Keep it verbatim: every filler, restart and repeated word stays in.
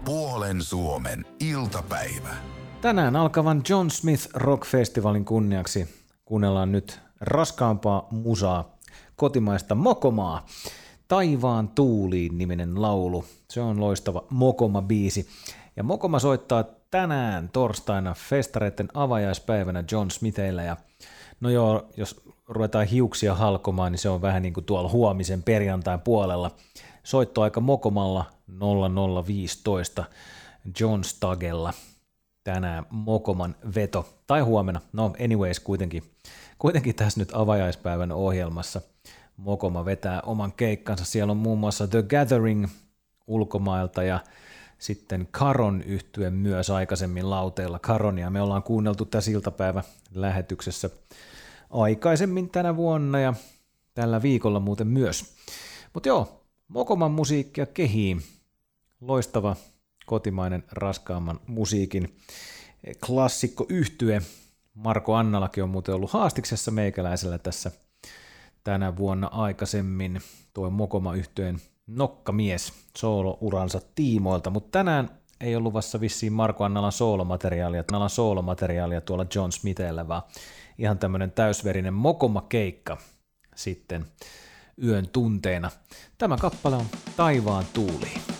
Puolen Suomen iltapäivä. Tänään alkavan John Smith Rock-festivaalin kunniaksi kuunnellaan nyt raskaampaa musaa, kotimaista Mokomaa. Taivaan tuuliin -niminen laulu. Se on loistava Mokoma-biisi. Ja Mokoma soittaa tänään torstaina festareiden avajaispäivänä John Smithillä. Ja no joo, jos ruvetaan hiuksia halkomaan, niin se on vähän niin kuin tuolla huomisen perjantain puolella. Soittoaika Mokomalla nolla nolla viisitoista John Stagella. Tänään Mokoman veto. Tai huomenna. No anyways, kuitenkin, kuitenkin tässä nyt avajaispäivän ohjelmassa Mokoma vetää oman keikkansa. Siellä on muun muassa The Gathering ulkomailta ja sitten Karon yhtye myös aikaisemmin lauteilla. Karonia me ollaan kuunneltu tässä iltapäivä lähetyksessä aikaisemmin tänä vuonna ja tällä viikolla muuten myös. Mutta joo, Mokoman musiikkia kehii. Loistava kotimainen raskaamman musiikin klassikko yhtye. Marko Annalakin on muuten ollut haastiksessa meikäläisellä tässä tänä vuonna aikaisemmin tuo Mokoma-yhtyeen nokkamies soolouransa tiimoilta, mutta tänään ei ole luvassa vissiin Marko Annalan soolomateriaalia, Annalan soolomateriaalia tuolla John Smithillä, vaan ihan tämmöinen täysverinen Mokoma-keikka sitten yön tunteina. Tämä kappale on Taivaan tuuliin.